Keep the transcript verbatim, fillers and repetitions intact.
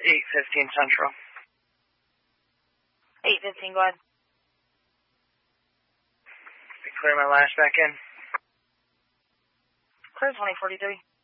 eight fifteen Central. eight fifteen, go ahead. Clear my last back in. Clear twenty forty-three.